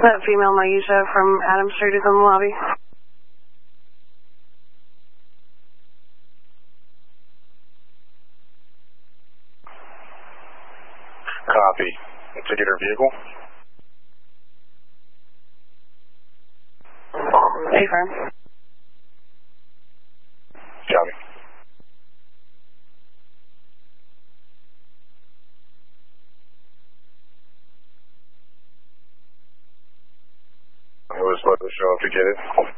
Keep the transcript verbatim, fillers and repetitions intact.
That female Maisha from Adam Street is in the lobby. Copy. Ticket her vehicle? Affirm. Copy. Who was supposed to show up to get it?